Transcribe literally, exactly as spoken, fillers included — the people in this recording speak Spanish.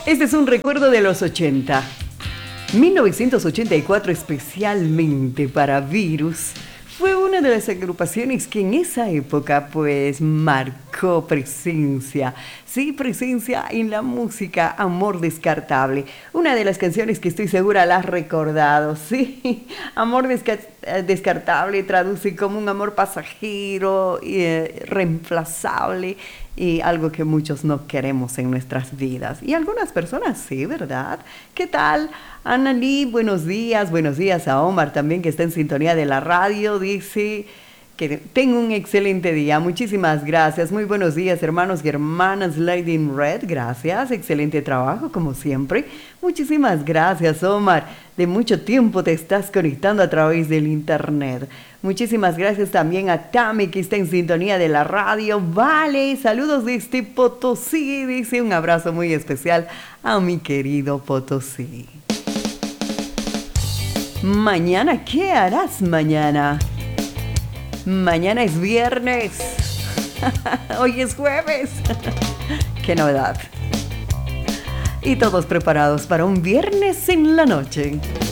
Este es un recuerdo de los ochenta. mil novecientos ochenta y cuatro, especialmente para Virus, fue una de las agrupaciones que en esa época pues marcó presencia. Sí, presencia en la música. Amor Descartable, una de las canciones que estoy segura la has recordado. Sí, Amor Desca- Descartable traduce como un amor pasajero, eh, reemplazable, y algo que muchos no queremos en nuestras vidas. Y algunas personas sí, ¿verdad? ¿Qué tal? Annalí, buenos días. Buenos días a Omar también, que está en sintonía de la radio. Dice que tengo un excelente día. Muchísimas gracias. Muy buenos días, hermanos y hermanas. Lady in Red, gracias. Excelente trabajo, como siempre. Muchísimas gracias, Omar. De mucho tiempo te estás conectando a través del internet. Muchísimas gracias también a Tami, que está en sintonía de la radio. Vale, saludos desde Potosí. Dice un abrazo muy especial a mi querido Potosí. Mañana, ¿qué harás mañana? Mañana es viernes. Hoy es jueves. ¡Qué novedad! Y todos preparados para un viernes en la noche.